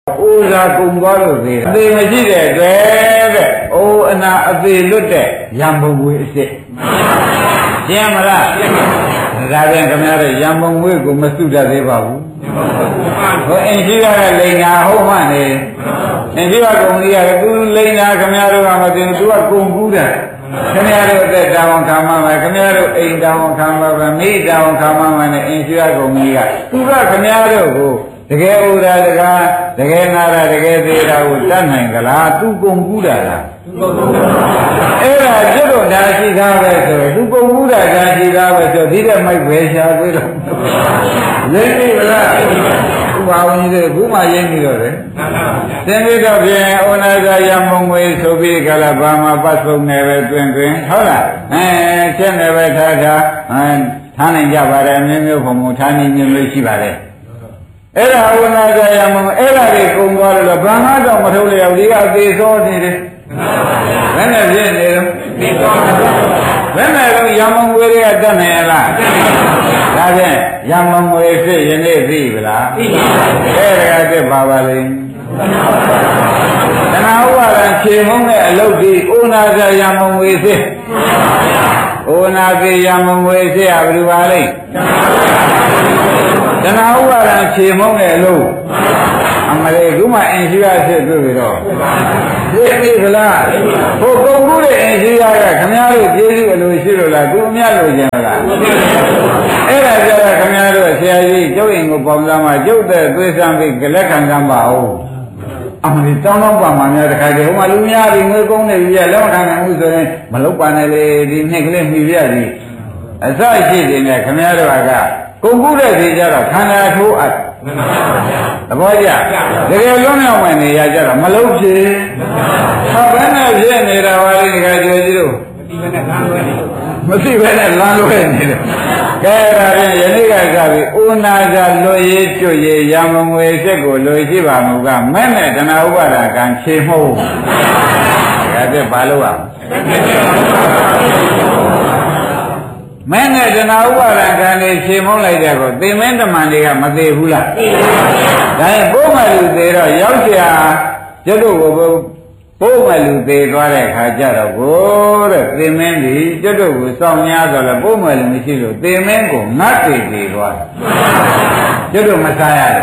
ဥဇာကုံသွားလို့သေးအသေးမရှိတဲ့အတွက်တဲ့အိုးအနာအသေးလွတ်တဲ့ရံပုံငွေအစ်စ်ရှင်းမလားဒါပြန်ခင်ဗျားတို့ရံပုံငွေကိုမစုတတ်သေးပါဘူးဟိုအင်ရှိရတဲ့လိန်နာဟုတ်မှနေအင်ရှိရကုံကြီးကသူလိန်နာခင်ဗျားတို့ကမသိဘူးသူကကုံကူးတယ်ခင်ဗျားတို့အသက်တာဝန်ခံမှာပဲခင်ဗျားတို့အိမ်တာဝန်ခံမှာပဲမိတာဝန်ခံမှာနဲ့အင်ရှိရကုံကြီးကသူကခင်ဗျားတို့ကိုတကယ်ဥဒါတကားတကယ်နာတာတကယ်သေးတာကိုတတ်နိုင်ကြလားသူကုံကူးတာလားအဲ့ဒါကျွတ်တော့ဒါရှိသားပဲဆိုသူကုံကူးတာဒါရှိသားပဲဆိုဒီတဲ့မိုက်ပဲရှားသေးတော့လိမ့်ပြီလားဥပါဝင်ကြီးကခုမှရင်းပြီးတော့တယ်သင်္ကေတဖြင့်ဩနာဇာယမုံငွေဆိုပြီးကြလားဘာမှပတ်ဆုံးနေပဲတွင်ဟုတ်လားချက်နေပဲထားထားနိုင်ကြပါတယ်အမျိုးမျိုးဘုံဘုံထားနေမျိုးမျိုးရှိပါတယ်အဲ့ဒါဝနာကြရမအဲ့ဒါတွေကုံသွားလို့ဘာမှတော့မထုတ်လျောက်ဒီကသေသောနေတယ်ဘယ်နဲ့ဖြစ်နေတော့ဘယ်နဲ့တော့ရမုံငွေတွေကတတ်နိုင်ရလားဒါဖြင့်ရမုံငွေဖြစ်ယနေ့သိပြီလားသိပါဘူးအဲ့ဒါကတက်ပါပါလိမ့်တဏှာဥပါဒံခြေမုံတဲ့အလုပ်ဒီဩနာကြရမုံငွေဖြစ်ဩနာကြရမုံငွေဖြစ်ရဘယ်လိုပါလိမ့်တဏှာဥပါဒံခြေမုံတဲ့အလုပ်အမလေးခုမှအင်ရှိရဖြစ်တွေ့ပြီတော့သိပြီခလားဟိုကုန်မှုတဲ့အင်ရှိရကခမည်းတော်ကျေးဇူးအလိုရှိလို့လားသူအမြတ်လို့ကျင်လားအဲ့ဒါကြတော့ခမည်းတော်ဆရာကြီးကျုပ်အိမ်ကိုပေါင်းစားမှကျုပ်တဲ့သွေးဆန်းပြီးလက်ခံစမ်းပါဦးအမလေးတောင်းတော့ပါမှများတခါတည်းဟိုမှာလူများပြီးငွေကုန်နေပြီလက်မခံနိုင်ဘူးဆိုရင်မလုပ်ပါနဲ့လေဒီနှစ်ကလေးမှီပြပြီအစရှိနေတဲ့ခမည်းတော်ကကုန်ကူးတဲ့ဒီကြတော့ခန္ဓာထိုးအပ်သဘောကျတကယ်လွတ်မြောက်ဝင်နေရကြတော့မလုံးဖြစ်ဟာဘယ်နဲ့ဖြစ်နေတာပါလဲဒီကကြွယ်ကြီးတို့မသိဘဲနဲ့လမ်းလွဲနေတယ်ကဲဒါဖြင့်ယနေ့ကစပြီးဥနာဇာလွတ်ရေးကျွတ်ရေးရမငွေဆက်ကိုလွယ်ရှိပါမူကမဲ့နဲ့တဏှာဥပါဒကံခြေမှုတ်ဒါပြဘာလို့อ่ะမဲနဲ့တဏှာဥပါဒံကံလေးခြေမုံးလိုက်တဲ့ကိုသင်မင်းတမန်တွေကမသေးဘူးလားသိပါဘူးဒါရင်ပိုးမလူသေးတော့ရောက်เสียကျွတ်တို့ကိုပိုးမလူသေးသွားတဲ့ခါကျတော့ကိုတဲ့သင်မင်းဒီကျွတ်တို့ကိုစောင့်များဆိုတော့ပိုးမလူမရှိလို့သင်မင်းကိုငတ်တည်သေးသွားကျွတ်တို့မစားရတယ်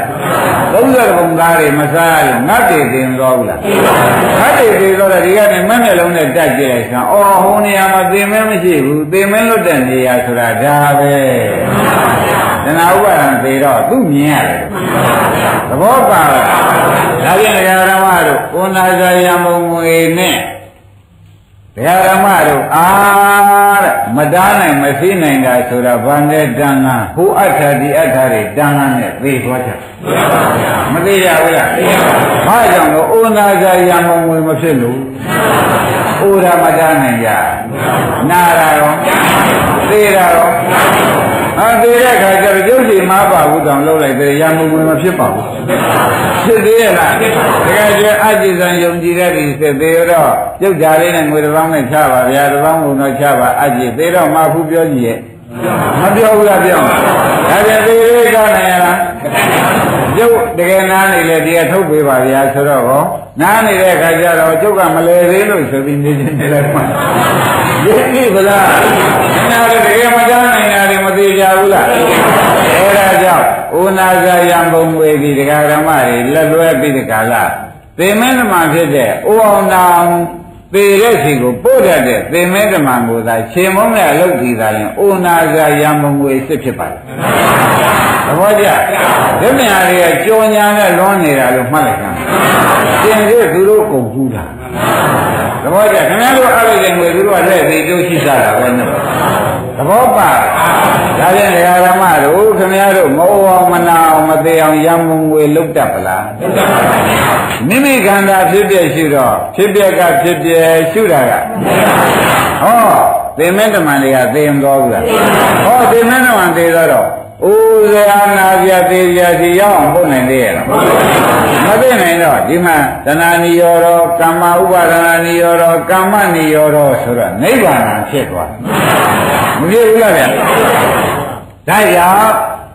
30ဘုံသားတွေမစားရလို့ငတ်တည်သေးသွားဘူးလားငတ်တည်သေးတော့ဒီကနေမက်မျက်လုံးနဲ့တက်ကြည့်လိုက်စမ်းအော်ဟိုနေရာမှာသင်မင်းမရှိဘူးသင်မင်းလွတ်တဲ့နေရာဆိုတာဒါပဲတဏှာဥပါဒံသေတော့သူမြင်ရတယ်သဘောပါလားဒါပြန်ဓမ္မတို့ဩနာဇာယမုံငွေနဲ့ဓမ္မတို့တဲ့မတားနိုင်မသိနိုင်တာဆိုတာဘာနဲ့တန်ခါဟိုအဋ္ဌဒီအဋ္ဌတွေတန်ခါနဲ့သိသွားကြမသိရဘူးလားဘာကြောင့်လို့ဩနာဇာယမုံငွေမဖြစ်လို့ဩရာမတားနိုင်ကြနာရာရောသိရာရောသေတဲ့ခါကျတော့ကျုပ်စီမပါဘူးတောင်လှုပ်လိုက်တယ်ရမုံငွေမဖြစ်ပါဘူးဖြစ်သေးရဲ့လားတကယ်ကျအကြည်စံယုံကြည်တဲ့ဒီစစ်သေးတော့ကျုပ်ကြလေးနဲ့ငွေတစ်ပေါင်းနဲ့ချပါဗျာတစ်ပေါင်းကုန်တော့ချပါအကြည်သေးတော့မဖူးပြောကြည့်ရဲ့မပြောဘူးလားပြောဒါပြန်သေးသေးကောင်းနိုင်ရလားကျုပ်တကယ်နားနေလေဒီကထုတ်ပေးပါဗျာဆိုတော့ဟောနားနေတဲ့ခါကျတော့ကျုပ်ကမလဲသေးလို့ဆိုပြီးနေနေလိုက်မှရင်းပြီဗလားနားတကယ်မကြားနိုင်တာတွေမသေးကြဘူးလားအဲဒါကြောင့်ဥနာဇာယံဘုံဝေဒီဒကာဓမ္မတွေလက်လွဲပြီးဒီကလာသေမင်းဓမ္မဖြစ်တဲ့ဥအောင်တောင်သေတဲ့စီကိုပို့တတ်တဲ့သေမင်းဓမ္မကိုသာခြေမုံးနဲ့အလုပ်ကြည့်တာရင်ဥနာဇာယံဘုံဝေစစ်ဖြစ်ပါတယ်သဘောကျဒီမြာတွေကကြော်ညာနဲ့လွန်နေတာလို့မှတ်လိုက်ကြသင်တို့သူတို့ကုန်ကူးတာသဘောကျခင်ဗျားတို့အားလုံးငွေသူတို့ကလက်သေးတို့ရှိစားတာပဲနော်သဘောပါဒါပြန်ဓမ္မတို့ခင်ဗျားတို့မဟုတ်အောင်မနာအောင်မသေးအောင်ရမုံငွေလုတ်တတ်ပလားမိမိခန္ဓာဖြစ်ပြရှိတော့ဖြစ်ပြကဖြစ်ပြရှုတာကဟောသေမင်းတမန်တွေကသေရင်တော်ဘူးလားဟောသေမင်းတမန်သေတော့ဥဇာနာပြသေးပြစီရောက်အောင်ပို့နိုင်သေးရဲ့လားမသိနိုင်တော့ဒီမှာတဏှာနိရောဓကမ္မဥပါဒနာနိရောဓကမ္မနိရောဓဆိုတော့နိဗ္ဗာန်ဖြစ်သွားမဖြစ်ဘူးလားဗျာဒါကြောင့်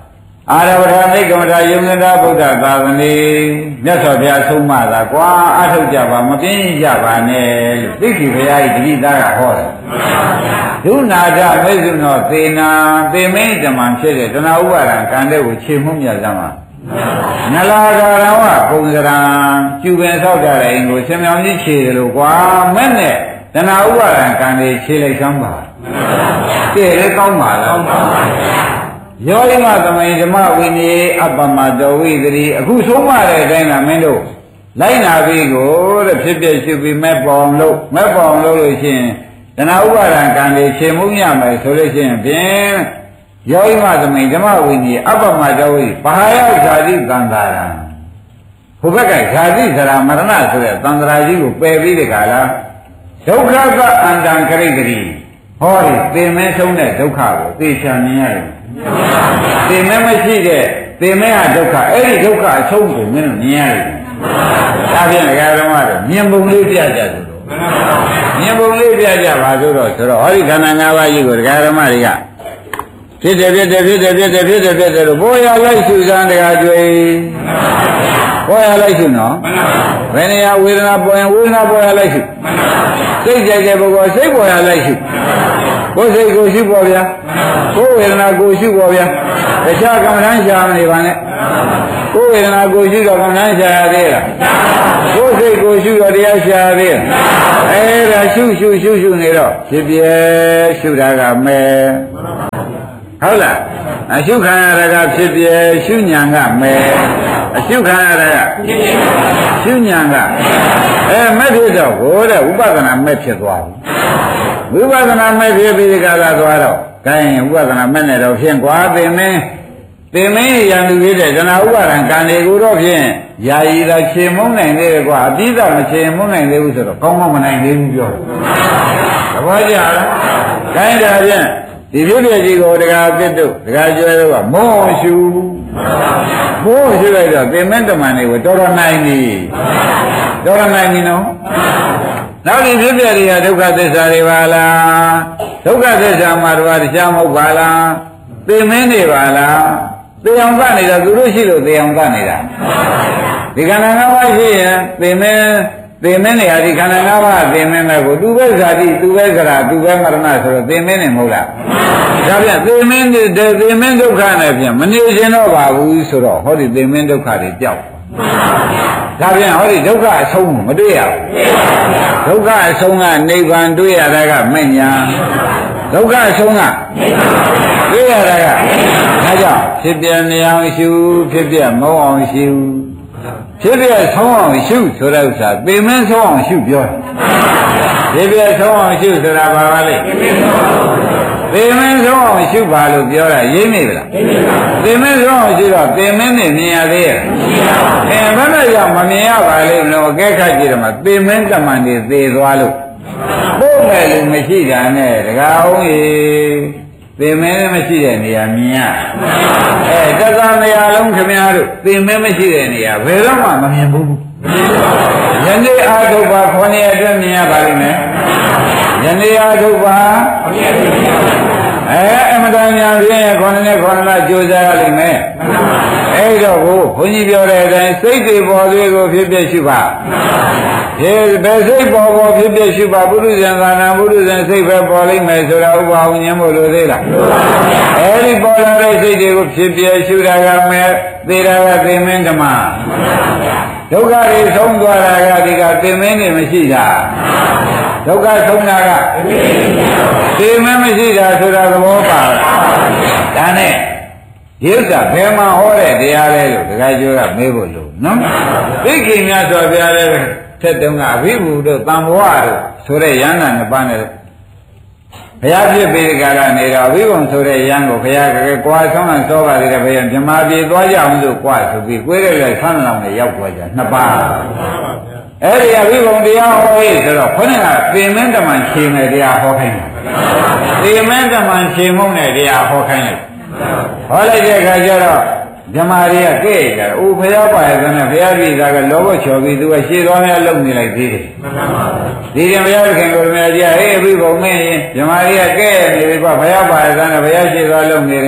အာရဝဋ္ဌနိကမထာယုံကတာဗုဒ္ဓသာသနေမြတ်စွာဘုရားဆုံးမတာကွာအထုတ်ကြပါမပြင်းကြပါနဲ့လို့သိက္ခာဘုရားဤတတိသားကဟောတယ်ဒုနာထမေဇုနောသေနာသေမင်းဓမ္မဖြစ်တဲ့တဏှာဥပါဒံကံတဲ့ကိုခြေမှုမြတ်စမ်းပါနလာကာရဝပုံစရံကျူပင်ဆောက်ကြတဲ့အိမ်ကိုရှင်မြောင်ကြီးခြေတယ်လို့ကွာမဲ့နဲ့တဏှာဥပါဒံကံတွေခြေလိုက်စမ်းပါတည့်လေကောင်းပါလားယောဂိမသမိန်ဓမ္မဝိနည်းအပ္ပမတောဝိသတိအခုဆုံးမတဲ့အတိုင်းကမင်းတို့လိုက်နာပြီးကိုတဲ့ဖြစ်ဖြစ်ရှုပြီးမဲ့ပေါင်လို့လို့ရှိရင်တဏှာဥပါဒံကံတွေခြေမှုရမယ်ဆိုလို့ရှိရင်ဖြင့်ယောဂိမသမိန်ဓမ္မဝိနည်းအပ္ပမတောဝိဘာယောဇာတိသံဃာရံဘုဘက်ကဇာတိဇရာမရဏဆိုတဲ့သံဃာကြီးကိုပယ်ပြီးတဲ့ခါလားဒုက္ခကအန္တံခရိတ္တိဟောဒီသင်မဲဆုံးတဲ့ဒုက္ခကိုသိချာမြင်ရတယ်သင်မဲမရှိတဲ့သင်မဲဟာဒုက္ခအဲ့ဒီဒုက္ခအဆုံးကိုမင်းတို့မြင်ရတယ်ဒါဖြင့်ဒကာဓမ္မတို့မြင်ပုံလေးပြကြဆိုတော့မြင်ပုံလေးပြကြပါဆိုတော့ဟောဒီခန္ဓာ၅ပါးကြီးကိုဒကာဓမ္မတွေကဖြစ်တယ်လို့ဘောရလိုက်ရှုစမ်းတရားကျွေးဘောရလိုက်ရှုနော်ဘယ်နေရာဝေဒနာပေါ်ရင်ဝေဒနာပေါ်ရလိုက်ရှုစိတ်ကြိုက်တဲ့ပုဂ္ဂိုလ်စိတ်ပေါ်ရလိုက်ရှုကိုယ်စိတ်ကိုရှုပေါ်ဗျာကိုယ်ဝေဒနာကိုရှုပေါ်ဗျာတခြားကမ္မဋ္ဌာန်းရှာမနေပါနဲ့ကိုယ်ဝေဒနာကိုရှုတော့ကမ္မဋ္ဌာန်းရှာရသေးလားကိုယ်စိတ်ကိုရှုတော့တရားရှာရသေးလားအဲ့ဒါရှုနေတော့ဖြစ်ပြဲရှုတာကမဲ့ဟုတ်လားအရှုခံရတာကဖြစ်ပြဲရှုညာကမဲ့အရှုခံရတာကရှုညာကမဲ့ဖြစ်တော့ဟိုတဲ့ဥပဒနာမဲ့ဖြစ်သွားပြီဝိပဿနာမဲ့ဖြစ်ပြီးဒီကလာသွားတော့ခိုင်းဥပဒနာမဲ့နဲ့တော့ဖြင့်ကွာသင်မင်းရန်သူဖြစ်တဲ့ဇနာဥပါဒံကံတွေကိုတော့ဖြင့်ယာယီသာခြေမုန်းနိုင်သေးတယ်ကွာအတိအကျမခြေမုန်းနိုင်သေးဘူးဆိုတော့ကောင်းမနိုင်သေးဘူးပြောတယ်သဘောကျလားခိုင်းတာဖြင့်ဒီဖြစ်ဖြစ်ကြီးကိုတကားပြစ်တို့တကားကျွဲတို့ကမောရှုလိုက်တော့သင်မင်းတမန်တွေကိုတော်တော်နိုင်ပြီနော်နောက်ဒီဖြစ်ဖြစ်တွေကဒုက္ခသစ္စာတွေပါလားဒုက္ခသစ္စာမှာတော့တရားမဟုတ်ပါလားသိမင်းနေပါလားသိအောင်ကနေတော့သူတို့ရှိလို့သိအောင်ကနေတာဒီခန္ဓာ၅ပါးရှိရင်သိမင်းနေရာဒီခန္ဓာ၅ပါးသိမင်းပဲကိုသူပဲဇာတိသူပဲကရာသူပဲမရဏဆိုတော့သိမင်းနေမဟုတ်လားဒါပြန်သိမင်းဒုက္ခနဲ့ပြန်မနေရှင်တော့ပါဘူးဆိုတော့ဟောဒီသိမင်းဒုက္ခတွေကြောက်ဒါပြန်ဟောဒီဒုက္ခအဆုံးမတွေ့ရဘူးဒုက္ခအဆုံးကနိဗ္ဗာန်တွေ့ရတာကမဲ့ညာဒုက္ခအဆုံးကတွေ့ရတာကဒါကြောင့်ဖြစ်ပြနေအောင်ရှုဖြစ်ပြမဟုတ်အောင်ရှုဖြစ်ပြဆုံးအောင်ရှုဆိုတဲ့ဥစ္စာပေမင်းဆုံးအောင်ရှုပြောတယ်ဖြစ်ပြဆုံးအောင်ရှုဆိုတာဘာပါလဲပေမင်းဆုံးအောင်ရှုပါလို့ပြောတာရင်းနေပြီလားပေမင်းဆုံးအောင်ရှုတော့ပေမင်းနဲ့မြင်ရသေးရဲ့ဘယ်နဲ့ကြောင့်မမြင်ရပါလိမ့်မလို့အကဲခတ်ကြည့်တော့မှပေမင်းတမန်တွေသေသွားလို့ပို့မယ်လို့မရှိတာနဲ့တကားအောင်ကြီးသေမင်းမရှိတဲ့နေရာမြင်ရတက္ကမရလုံးခင်ဗျားတို့သေမင်းမရှိတဲ့နေရာဘယ်တော့မှမမြင်ဘူးယနေ့အာထုပ်ပါ9ရက်အတွင်းမြင်ရပါလိမ့်မယ်ယနေ့အာထုပ်ပါအမတန်ညာပြင်း9နဲ့9လကြိုးစားရလိမ့်မယ်အဲ့တော့ဘုန်းကြီးပြောတဲ့အတိုင်းစိတ်တွေပေါ်သေးကိုဖြစ်ဖြစ်ရှိပါဘယ်စိတ်ပေါ်ဖြစ်ဖြစ်ရှိပါပုရိသံသာနာပုရိသံစိတ်ပဲပေါ်လိမ့်မယ်ဆိုတာဥပ္ပါဝဉ္ဇဉ်မို့လို့သေးလားအဲ့ဒီပေါ်လာတဲ့စိတ်တွေကိုဖြစ်ဖြစ်ရှိတာကမဲ့သေတာကသေမင်းဓမ္မဒုက္ခတွေဆုံးသွားတာကဒီကသေမင်းတွေမရှိတာဒုက္ခဆုံးတာကသေမင်းမရှိတာဆိုတာသဘောပါဒါနဲ့ဒီဥစ္စာဘယ်မှာဟောတဲ့တရားလဲလို့ဒကာကျိုးကမေးဖို့လို့နော်သိက္ခာများစွာဘုရားလည်းထက်တုန်းကအဘိဓုတို့တန်ဘဝတို့ဆိုတဲ့ယန္တာနှစ်ပါးနဲ့ဘုရားဖြစ်ပြီးဒီကရနေတော့အဘိဓုဆိုတဲ့ယန္ကိုဘုရားကကွာဆောင်အောင်စောပါသေးတယ်ဘုရားမြမပြေသွားကြအောင်လို့ကွာဆိုပြီးကိုယ်ရဲ့ဆန်းလောင်နဲ့ရောက်သွားကြနှစ်ပါးအဲ့ဒီအဘိဓုတရားဟောရေးဆိုတော့ခေါင်းကသေမင်းတမန်ခြေမဲ့တရားဟောခိုင်းတယ်သေမင်းတမန်ခြေမုံနဲ့တရားဟောခိုင်းတယ်ဟောလိုက်တဲ့အခါကျတော့ဓမ္မတွေကကဲ့ကြတယ်။အိုးဘုရားပါရဲ့ကနေဘုရားပြည်သားကလောဘချော်ပြီးသူကရှေ့သွားများလုံနေလိုက်သေးတယ်။ဒီရင်ဘုရားခင်ကိုယ်များကြီးဟေးအဘိဘုံမင်းရင်ဓမ္မတွေကကဲ့နေပြီကွာဘုရားပါရဲ့ကနေဘုရားရှေ့သွားလုံနေတယ်။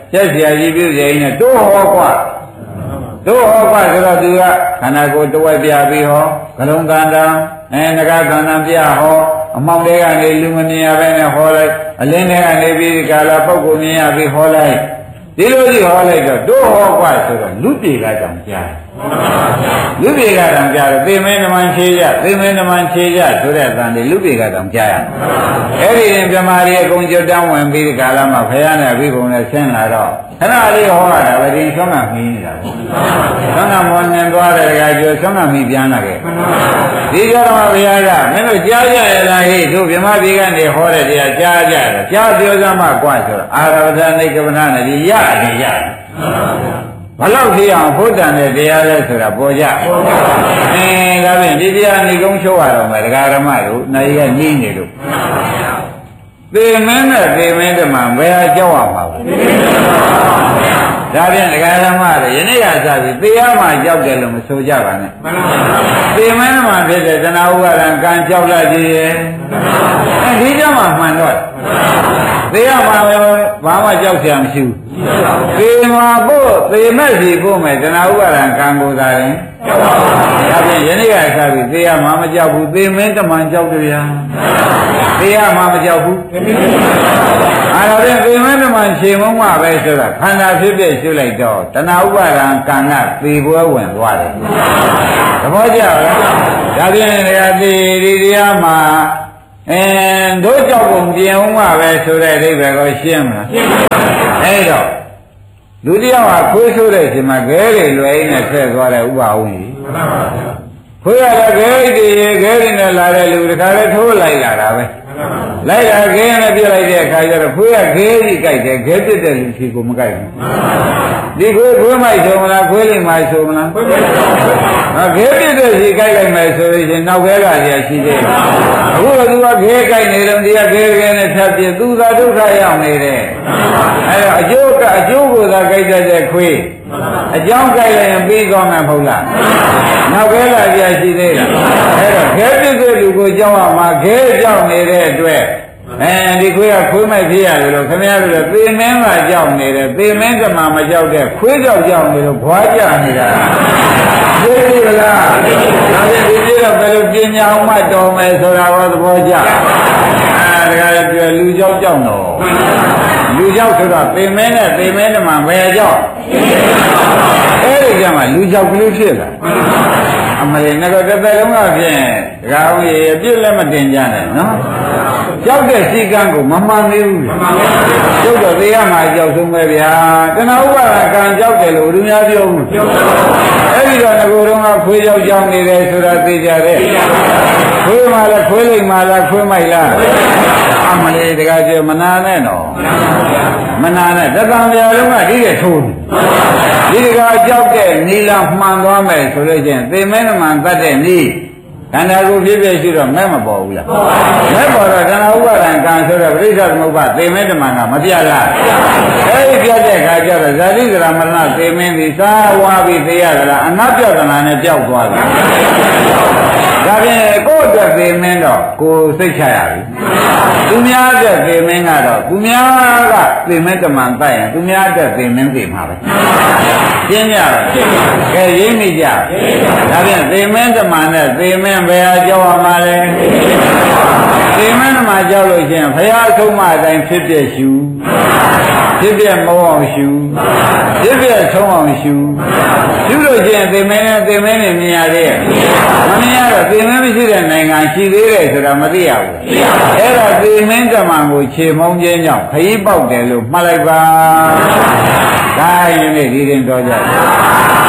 ချက်เสียကြီးပြုကြရင်တိုးဟောကွာတို့ဟောကွာဆိုတော့သူကခန္ဓာကိုယ်တဝက်ပြပြီးဟောကလုံးကန္တံငကကန္တံပြဟောအမောင်တွေကနေလူမမြင်ရပဲနဲ့ဟောလိုက်အလင်းတွေကနေပြီးဒီကာလပုဂ္ဂိုလ်မြင်ရပြီးဟောလိုက်ဒီလိုကြီးဟောလိုက်တော့တို့ဟောကွာဆိုတော့လူပြေကတောင်ကြားလူပြေကတောင်ကြားတော့သေမင်းဓမ္မခြေရသေမင်းဓမ္မခြေရဆိုတဲ့အတန်ဒီလူပြေကတောင်ကြားရအဲ့ဒီရင်ပြမာရီအကုန်ကျွတ်တန်းဝင်ပြီးဒီကာလမှာဖယားနဲ့ပြီးကုန်နဲ့ဆင်းလာတော့ခဏလေးဟောရတာပဲဒီဆုံးကမီးနေတာပေါ့ဆုံးကမောနေသွားတဲ့ကကျော်ဆုံးကမီးပြန်လာခဲ့ဒီကြတော့ဘုရားကမင်းတို့ကြားရရလားဟိတို့ဗြဟ္မပြည်ကနေဟောတဲ့တရားကြားကြတယ်ကြားပြောစမ်းမှကွာဆိုတော့အာရဝဇနိကပနာနဲ့ဒီရတယ်ဘလောက်ဖြစ်အောင်ဖို့တန်တဲ့တရားလဲဆိုတာပေါ်ကြဒါဖြင့်ဒီတရားနေကုန်းချိုးရတော့မယ်ဒကာဓမ္မတို့နိုင်ရညင်းနေလို့သေမင်းနဲ့သေမင်းတမန်ဘယ်ဟာကြောက်ရမှာလဲဒါဖြင့်ဒကာဓမ္မတွေယနေ့ကစပြီးသေရမှာကြောက်တယ်လို့မဆိုကြပါနဲ့သေမင်းတမန်ဖြစ်တဲ့တဏှာဥပါဒံကံကြောက်လာကြရဲ့ဒီကြမှာမှန်တော့သေရမှာပဲဘာမှကြောက်စရာမရှိဘူးသေမှာပို့သေမဲ့စီပို့မယ်တဏှာဥပါဒံကံကိုသာရင်ကြောက်ပါဘူးဒါဖြင့်ယနေ့ကစပြီးသေရမှာမကြောက်ဘူးသေမင်းတမန်ကြောက်တယ်ဗျာသေရမှာမကြောက်ဘူးအဲ့ဒါဖြင့်သေမင်းတမန်ခြေမုံမှပဲဆိုတာခန္ဓာဖြစ်ဖြစ်ရှုလိုက်တော့တဏှာဥပါဒံကံကသေပွဲဝင်သွားတယ်သဘောကျလားဒါဖြင့်ဒီတရားမှာတို့ကြောက်ပုံပြင်ဦးမှာပဲဆိုတဲ့အိဗယ်ကိုရှင်းမလားရှင်းပါဘူးအဲ့တော့လူတယောက်ကခွေးဆိုးတဲ့အချိန်မှာခဲတွေလွယ်ရင်းနဲ့ဆက်သွားတဲ့ဥပဝင်းကြီးမှန်ပါပါခွေးရတဲ့ခဲတွေနဲ့လာတဲ့လူတခါလဲထိုးလိုက်လာတာပဲလိုက်တာခဲနဲ့ပြစ်လိုက်တဲ့အခါကျတော့ခွေးကခဲကြီးကြိုက်တယ်ခဲပြစ်တဲ့လူဖြေကိုမကြိုက်ဘူးဒီခွေးမိုက်ဆိုမလားခွေးလိမ့်မိုက်ဆိုမလားခဲပြစ်တဲ့စီကြိုက်လိုက်မယ်ဆိုရင်နောက်ခဲကကြီးရှိသေးတယ်အခုကသူကခဲကြိုက်နေတော့ဒီကခဲနဲ့ဖြတ်ပြသူသာဒုက္ခရောက်နေတယ်အဲ့တော့အကျိုးကိုသာကြိုက်တဲ့ခွေးအကြောင်းကြိုက်လိုက်ရင်ပြီးသွားမှာမဟုတ်လားနောက်ခဲကကြီးရှိသေးလားအဲ့တော့ခဲပြစ်တဲ့လူကိုကြောက်ရမှာခဲကြောက်နေတဲ့အတွက်ဒီခွေးကခွေးမိုက်ဖြစ်ရတယ်လို့ခင်ဗျားတို့သေမင်းကကြောက်နေတယ်သေမင်းကမှမကြောက်တဲ့ခွေးကြောက်နေလို့ဘွားကြနေတာသိပြီလားဒါဖြင့်ဒီကြည့်တော့ဘယ်လိုပညာအောင်မှတော်မယ်ဆိုတာဟောသဘောကျဒါကလည်းလူကြောက်တော့လူကြောက်ဆိုတော့သေမင်းနဲ့သေမင်းတမန်ဘယ်ကြောက်အဲ့ဒီကမှလူကြောက်ကလေးဖြစ်လာအမလေးငါတို့တစ်သက်လုံးကဖြင့်ဒကာအောင်ရေအပြစ်လည်းမတင်ကြနဲ့နော်ကြောက်တဲ့စီကံကိုမမှန်သေးဘူးကျုပ်တော့သေရမှာကြောက်ဆုံးပဲဗျာတဏှာဥပါဒကံကြောက်တယ်လို့လူများပြောဘူးအဲ့ဒီတော့ငကိုယ်တော်ကခွေးကြောက်နေတယ်ဆိုတာသိကြတယ်ခွေးမှလည်းခွေးလိမ့်မှလားခွေးမိုက်လားအမလေးတကားကျမနာနဲ့တော့မနာနဲ့တသံပြာလုံးကဒီကထိုးဒီတကားကြောက်တဲ့နီလာမှန်သွားမယ်ဆိုလို့ချင်းသေမင်းမှန်တတ်တဲ့နီးခန္ဓာကိုယ်ဖြစ်ဖြစ်ရှိတော့မဲ့မပေါ်ဘူးလားမဲ့ပေါ်တော့တဏှာဥပါဒံကံဆိုတော့ပရိစ္ဆေသမုပ္ပါသေမင်းတမန်ကမပြတ်လားအဲဒီပြတ်တဲ့အခါကျတော့ဇာတိကရမရဏသေမင်းဒီသာဝါပြီးသေရသလားအနတ်ပြတ်သလားနဲ့ကြောက်သွားတယ်ဒါဖြင့်ကိုယ့်အတွက်သေမင်းတော့ကိုယ်စိတ်ချရပြီသူများအတွက်သေမင်းကတော့သူများကသေမင်းတမန်တိုက်ရင်သူများအတွက်သေမင်းသေမှာပဲရှင်းကြပါကဲရိပ်မိကြဒါဖြင့်သေမင်းတမန်နဲ့သေမင်းဘယ်ဟာကြောက်ရမှာလဲသေမင်းတမန်ကြောက်လို့ရှိရင်ဘုရားဆုံးမအတိုင်းဖြစ်ပြရှုဖြစ်ပြမအောင်ရှုဖြစ်ပြဆုံးအောင်ရှုလို့ရှိရင်သေမင်းနဲ့သေမင်းနဲ့မြင်ရသေးရဲ့မမြင်ရတော့သေမင်းမရှိတဲ့နိုင်ငံရှိသေးတယ်ဆိုတာမသိရဘူးအဲ့ဒါသေမင်းတမန်ကိုခြေမုံခြင်းကြောင့်ခရီးပေါက်တယ်လို့မှတ်လိုက်ပါဒါရင်ဒီရင်တော်ကြ